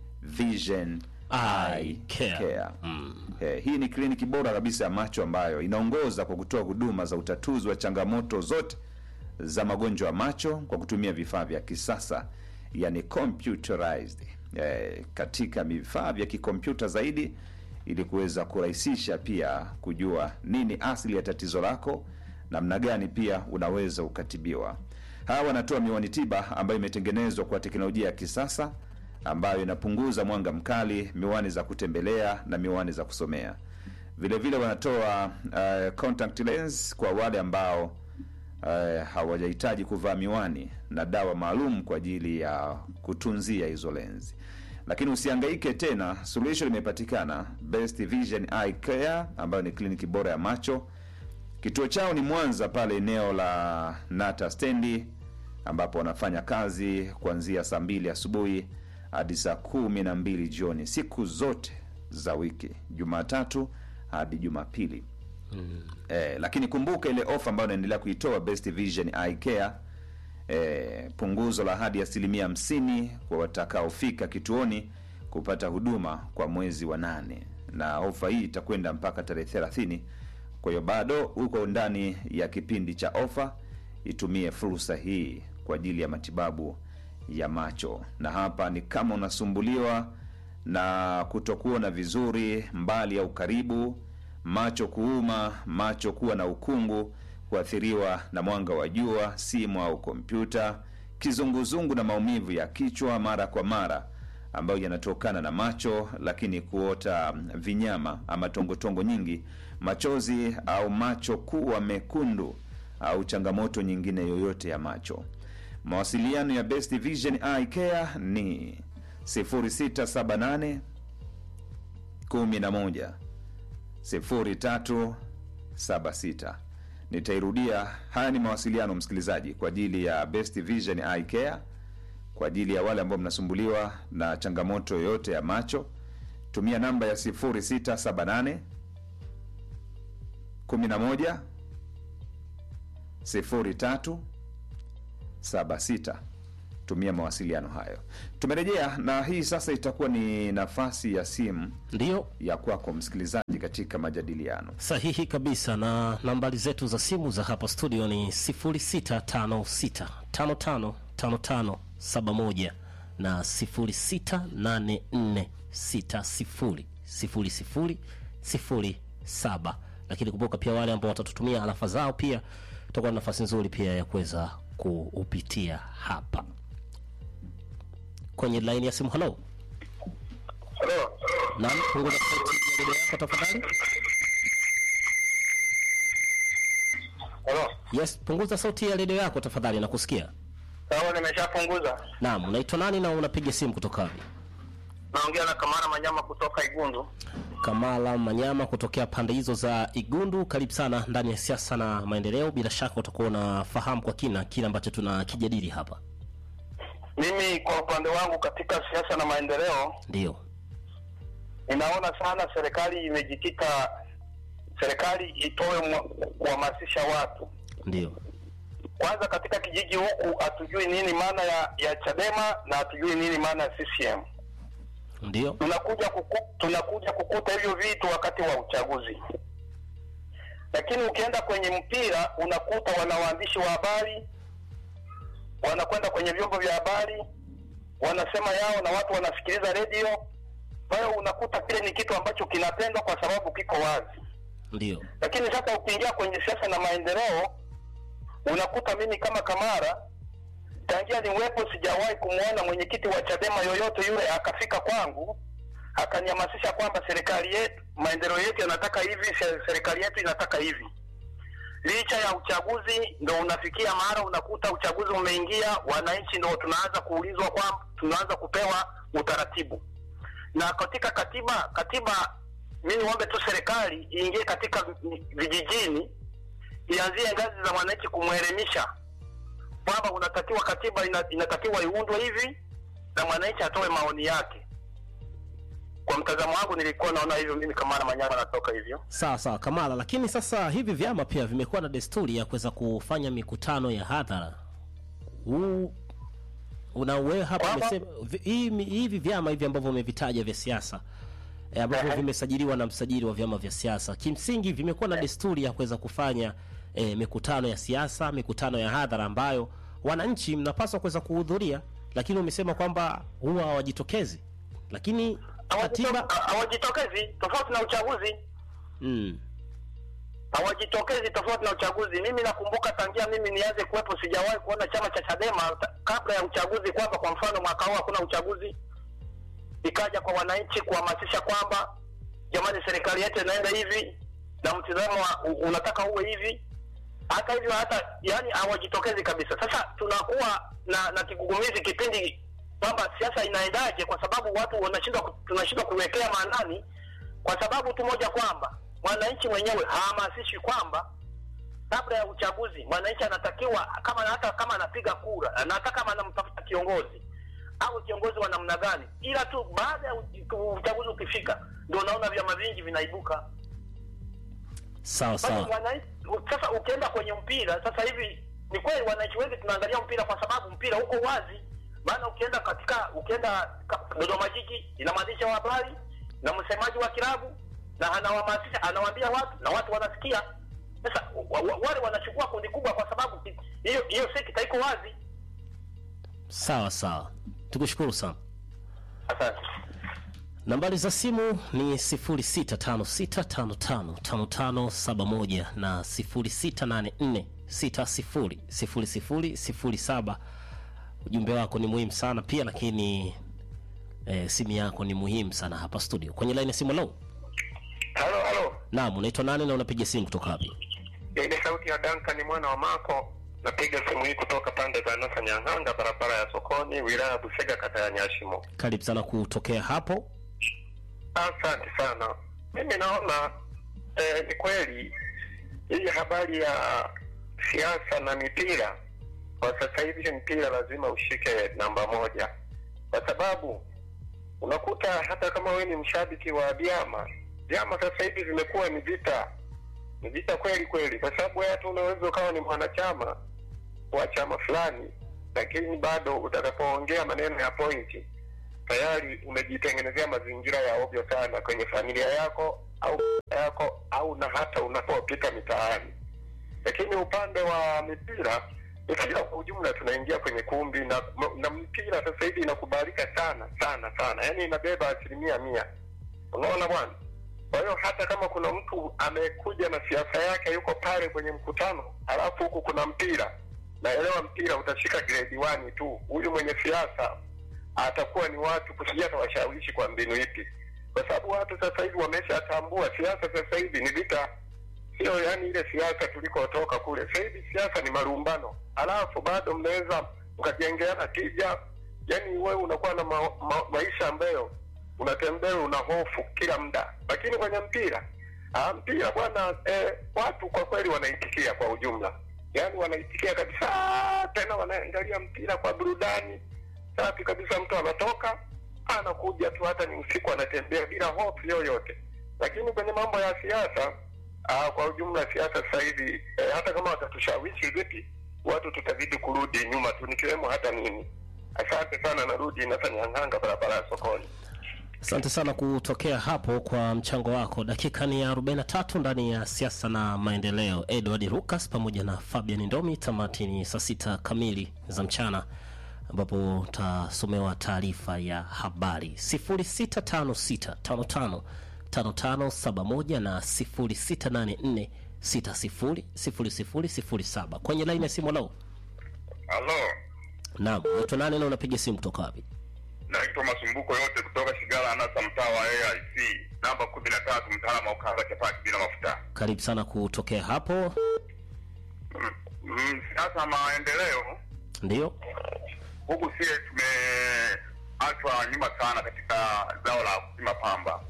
Vision Eye Care. Mm. Hey, hii ni kliniki bora kabisa ya macho ambayo inaongoza kwa kutoa huduma za utatuzi wa changamoto zote za magonjwa ya macho kwa kutumia vifaa vya kisasa, yani computerized. Hey, katika vifaa vya kikompyuta zaidi, ili kuweza kurahisisha pia kujua nini asili ya tatizo lako, namna gani pia unaweza ukatibiwa. Hawa wanatoa miwani tiba ambayo imetengenezwa kwa teknolojia ya kisasa ambayo inapunguza mwanga mkali, miwani za kutembelea na miwani za kusomea. Vile vile wanatoa uh, contact lens kwa wale ambao uh, hawajahitaji kuvaa miwani, na dawa maalum kwa ajili ya kutunzia hizo lens. Lakini usihangaike tena, suluhisho limepatikana. Best Vision Eye Care ambayo ni kliniki bora ya macho. Kituo chao ni Mwanza pale eneo la Nata Stendi, ambapo wanafanya kazi kuanzia saa mbili asubuhi hadi saa kumi na mbili jioni siku zote za wiki, Jumatatu hadi Jumapili. Mm. Eh, lakini kumbuka ile ofa ambayo inaendelea kuitoa Best Vision Eye Care, eh, punguzo la hadi asilimia hamsini kwa watakaofika kituoni kupata huduma kwa mwezi wa nane. Na ofa hii itakwenda mpaka tarehe thelathini. Kwa hiyo bado uko ndani ya kipindi cha ofa, itumie fursa hii kwa ajili ya matibabu ya macho. Na hapa ni kama unasumbuliwa na kutokuona vizuri mbali au karibu, macho kuuma, macho kuwa na ukungu, kuathiriwa na mwanga wa jua, simu au kompyuta, kizunguzungu na maumivu ya kichwa mara kwa mara ambayo yanatokana na macho, lakini kuota vinyama ama tongotongo nyingi, machozi au macho kuwa mekundu au changamoto nyingine yoyote ya macho. Mawasiliano ya Best Vision Eye Care ni sifuri sita saba nane kumi na moja sifuri tatu saba sita. Nitairudia, haya ni mawasiliano msikilizaji kwa ajili ya Best Vision Eye Care, kwa ajili ya wale ambao mnasumbuliwa na changamoto yoyote ya macho. Tumia namba ya sifuri sita saba nane kumi na moja sifuri tatu saba sita. Tumia mawasiliano hayo. Tumerejea na hii sasa itakuwa ni nafasi ya simu
ndio
ya kwako msikilizaji katika majadiliano.
Sahihi kabisa, na nambari zetu za simu za hapa studio ni sifuri sita tano sita tano tano tano tano saba moja na sifuri sita nane nne sita sifuri sifuri sifuri sifuri saba. Lakini kumbuka pia wale ambao watatutumia alafa zao pia tutakuwa na nafasi nzuri pia ya kuweza kuupitia hapa kwenye line ya simu. Hello.
Hello.
Naam, punguza sauti ya redio yako tafadhali.
Hello.
Yes, punguza sauti ya redio yako tafadhali, nakusikia.
Sawa, nimeshapunguza.
Naam, unaitwa nani na unapiga simu kutoka wapi?
Naongea na Kamara Manyama kutoka Igundu.
Kamala Manyama kutokea pande hizo za Igundu, karibu sana ndani ya siasa na maendeleo. Bila shaka utakuwa unafahamu kwa kina kile ambacho tunakijadili hapa.
Mimi kwa upande wangu katika siasa na maendeleo,
ndio
ninaona sana serikali imejikita, serikali itoe kuhamasisha watu.
Ndio.
Kwanza katika kijiji huku hatujui nini maana ya, ya Chadema na hatujui nini maana ya C C M.
Ndio.
Tunakuja kuku, tunakuja kukuta hivyo vitu wakati wa uchaguzi. Lakini ukienda kwenye mpira unakuta wana waandishi wa habari wanakwenda kwenye vyombo vya habari wanasema yao na watu wanasikiliza radio. Kwa hiyo unakuta kile ni kitu ambacho kinatendwa kwa sababu kiko wazi.
Ndio.
Lakini sasa ukiingia kwenye siasa na maendeleo unakuta mimi kama Kamara tangia niwepo sijawahi kumuona mwenyekiti wa Chadema yoyote yule akafika kwangu akanihamasisha kwamba serikali yetu, maendeleo yetu yanataka hivi, serikali yetu inataka hivi. Licha ya uchaguzi ndo unafikia mara unakuta uchaguzi umeingia, wananchi ndo tunaanza kuulizwa kwamba tunaanza kupewa utaratibu. Na katika katiba katiba mimi niombe tu serikali iingie katika vijijini, ianzie ngazi za wananchi kumwelimisha kwamba unatakiwa katiba ina, inatakiwa iundwe hivi na mwananchi atoe maoni yake. Kwa mtazamo wangu nilikuwa naona hivyo, mimi Kamara Manyama natoka hivyo.
Sawa sawa Kamala, lakini sasa hivi vyama pia vimekuwa na desturi ya kuweza kufanya mikutano ya hadhara. Huu unawe hapa umesema hivi vyama hivi ambavyo umevitaja vya siasa e, ambavyo vimesajiliwa na msajili wa vyama vya siasa, kimsingi vimekuwa na desturi ya kuweza kufanya e, mikutano ya siasa, mikutano ya hadhara ambayo wananchi mnapaswa kuweza kuhudhuria, lakini umesema kwamba huwa hawajitokezi. Lakini katiba
hawajitokezi tofauti na uchaguzi.
Mm.
Hawajitokezi tofauti na uchaguzi. Mimi nakumbuka tangia mimi nianze kuwepo sijawahi kuona chama cha Chadema kabla ya uchaguzi kwamba kwa mfano mwaka huu hakuna uchaguzi ikaja kwa wananchi kuhamasisha kwamba jamani serikali yetu inaenda hivi na mtizamo unataka uwe hivi. Hata hivyo hata yani hawajitokezi kabisa. Sasa tunakuwa na na kigugumizi kipindi kwamba siasa inaendaje, kwa sababu watu wanashindwa, tunashindwa kuwekea maanani kwa sababu tu moja kwamba mwananchi mwenyewe hahamasishwi kwamba kabla ya uchaguzi mwananchi anatakiwa kama hata kama anapiga kura na hata kama anamtafuta kiongozi au kiongozi wa namna gani, ila tu baada ya uchaguzi ukifika ndio unaona vyama vingi vinaibuka.
Sawa sawa.
Sasa ukienda kwenye mpira sasa hivi ni kweli wananchi wengi tunaangalia mpira kwa sababu mpira uko wazi. Maana ukienda katika ukienda Dodoma Jiji ina maandishi wa habari na msemaji wa kilabu na anawahamasisha, anawaambia watu na watu wanasikia. Sasa wale wanachukua kundi kubwa kwa sababu hiyo hiyo sekta iko wazi.
Sawa sawa. Tukushukuru sana.
Asante.
Nambari za simu ni sifuri sita tano sita tano tano tano tano saba moja na sifuri sita nane nne sita sifuri sifuri sifuri sifuri saba. Ujumbe wako ni muhimu sana pia, lakini eh, simu yako ni muhimu sana hapa studio. Kwenye line ya simu leo.
Halo halo.
Naam, unaitwa nani na unapiga simu kutoka wapi?
Ile sauti ya Duncan ni mwana wa Mako. Napiga simu hii kutoka pande za Nasa Nyang'anga, barabara ya Sokoni, wilaya Busega, kata ya Nyashimo.
Karibu sana kutokea hapo.
Asante sana. Mimi naona eh, ni kweli hii habari ya siasa na mipira kwa sasa hivi mpira lazima ushike namba moja, kwa sababu unakuta hata kama wewe ni mshabiki wa vyama vyama sasa hivi vimekuwa ni vita ni vita kweli kweli, kwa sababu hata unaweza ukawa ni mwanachama wa chama fulani
lakini bado utakapoongea maneno ya pointi tayari umejitengenezea mazingira ya ovyo sana kwenye familia yako au yako au na hata unapopita mitaani. Lakini upande wa mipira, mipira kwa ujumla tunaingia kwenye kumbi na, na mpira sasa hivi inakubalika sana sana sana, yaani inabeba asilimia mia. Unaona bwana? Kwa hiyo hata kama kuna mtu amekuja na siasa yake yuko pale kwenye mkutano, halafu huku kuna mpira, naelewa mpira utashika grade one tu. Huyu mwenye siasa atakuwa ni watu kusijata washawishi kwa mbinu ipi, kwa sababu watu sasa hivi wameshatambua siasa sasa hivi ni vita. Sio yani ile siasa tulikotoka kule. Sasa hivi siasa ni marumbano, alafu bado mnaweza mkajengeana tija. Yani wewe unakuwa na ma, ma, maisha ambayo unatembea una hofu kila muda. Lakini kwenye mpira, ah, mpira bwana, eh, watu kwa kweli wanaitikia kwa ujumla, yani wanaitikia kabisa, tena wanaangalia mpira kwa burudani safi kabisa. Mtu anatoka anakuja tu, hata ni usiku anatembea bila hofu yoyote. Lakini kwenye mambo ya siasa, ah, kwa ujumla siasa sasa hivi, eh, hata kama watatushawishi vipi, watu tutazidi kurudi nyuma tu, nikiwemo hata mimi. Asante sana, narudi nafanya nganga barabara ya sokoni.
Asante sana kutokea hapo kwa mchango wako. Dakika ni arobaini na tatu ndani ya siasa na maendeleo. Edward Lucas pamoja na Fabian Ndomi. Tamati ni saa sita kamili za mchana, ambapo utasomewa taarifa ya habari. sifuri sita tano sita tano tano tano tano saba moja na sifuri sita nane nne sita sifuri sifuri sifuri sifuri saba. Kwenye line ya simu lao.
Halo.
Naam, unaitwa nani na unapiga simu kutoka wapi?
Naitwa Masumbuko yote kutoka Shigala Anasa, mtaa wa A I C namba kumi na tatu, mtaalamu wa ukanda chapati bila mafuta.
Karibu sana kutokea hapo.
Mm, siasa maendeleo.
Ndio.
Huku sisi tumeachwa nyuma sana katika zao la kulima pamba.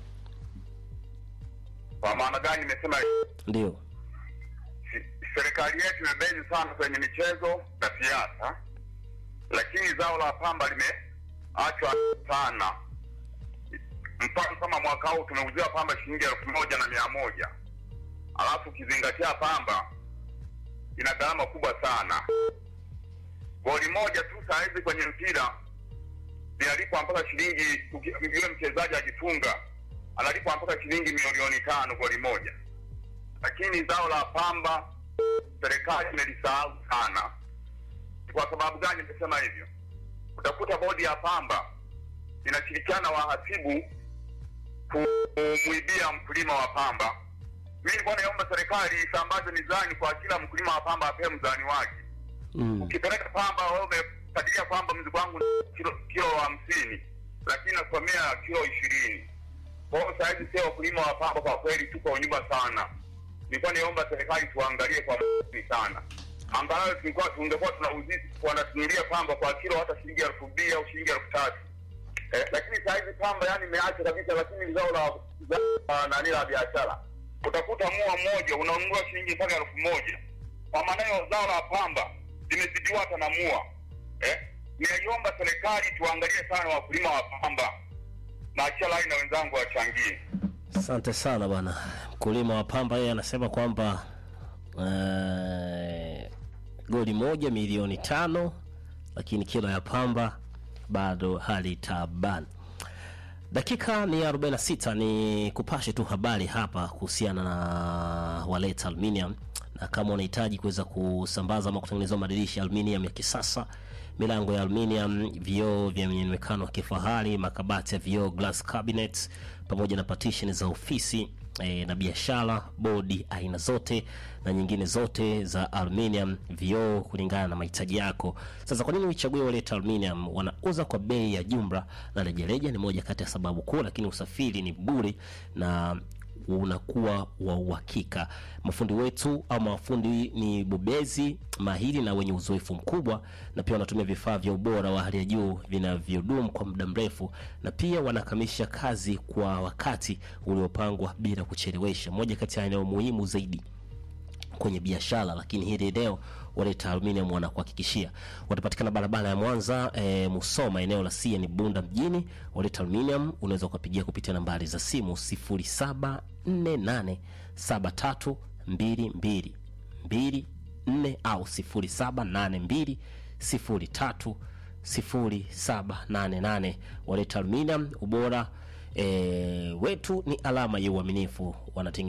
Kwa maana gani nimesema?
Ndio.
Serikali yetu imebezi sana kwenye michezo na siasa, lakini zao la pamba limeachwa sana. Mfano kama mwaka huu tumeuzia pamba shilingi elfu moja na mia moja. Alafu kizingatia pamba ina gharama kubwa sana. Goli moja tu saa hizi kwenye mpira linalipwa mpaka shilingi, yule mchezaji ajifunga analipwa mpaka shilingi milioni tano goli moja. Lakini zao la pamba serikali imelisahau sana. Kwa sababu gani nimesema hivyo? Utakuta bodi ya pamba inashirikiana wahasibu kumuibia mkulima wa pamba. Mimi nilikuwa naomba serikali isambaze mizani kwa kila mkulima wa pamba, apewe mzani wake. Mm. Ukipeleka pamba wewe umekadiria kwamba mzigo wangu kilo kilo hamsini, lakini nakwamia kilo ishirini. Kwa hiyo sasa hivi sio wakulima wa pamba kwa kweli tuko nyuma sana. Nilikuwa naomba serikali tuangalie kwa makini sana. Angalau tulikuwa tungekuwa tunauzia wanatunulia pamba kwa kilo hata shilingi elfu mbili au shilingi elfu tatu. Eh, lakini sasa hivi pamba yani imeacha kabisa, lakini zao la za nani la biashara. Utakuta mua mmoja unanunua shilingi mpaka elfu moja. Kwa maana hiyo zao la pamba limezidiwa hata na mua. Eh, niomba serikali tuangalie sana wakulima wa pamba. Na acha line na wenzangu wachangie.
Asante sana bwana. Mkulima wa pamba yeye anasema kwamba uh, goli moja milioni tano, lakini kilo ya pamba bado hali taban. Dakika ni arobaini na sita, ni kupashe tu habari hapa kuhusiana na Waleta Aluminium. Na kama unahitaji kuweza kusambaza ama kutengeneza madirisha aluminium ya kisasa, milango ya aluminium, vioo vya muonekano wa kifahari, makabati ya vioo, glass cabinets, pamoja na partition za ofisi e, na biashara, bodi aina zote na nyingine zote za aluminium, vioo kulingana na mahitaji yako. Sasa kwa nini uichague Waleta Aluminium? Wanauza kwa bei ya jumla na rejareja, ni moja kati ya sababu kuu, lakini usafiri ni bure na unakuwa wa uhakika. Mafundi wetu ama mafundi ni bobezi, mahiri na wenye uzoefu mkubwa, na pia wanatumia vifaa vya ubora wa hali ya juu vinavyodumu kwa muda mrefu, na pia wanakamilisha kazi kwa wakati uliopangwa bila kuchelewesha. Moja kati ya eneo muhimu zaidi kwenye biashara, lakini hili leo Waleta Aluminium wanakuhakikishia. Watapatikana barabara ya Mwanza e, Musoma, eneo la Sia ni Bunda mjini. Waleta Aluminium unaweza kupigia kupitia nambari za simu sifuri saba nne nane saba tatu mbili mbili mbili nne au sifuri saba nane mbili sifuri tatu sifuri saba nane nane. Waleta Aluminium, ubora e, wetu ni alama ya uaminifu. Wanatengeneza